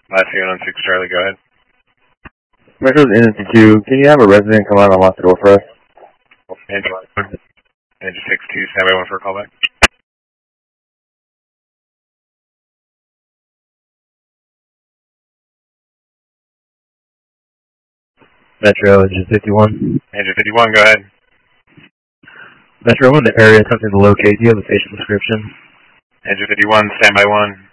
Last unit on 6 Charlie, go ahead. Metro's Engine 2, can you have a resident come out and unlock the door for us? Engine 6-2, standby 1 for a callback. Metro, Engine 51. Engine 51, go ahead. Metro, I'm in the area attempting to locate. Do you have a patient description? Engine 51, standby 1.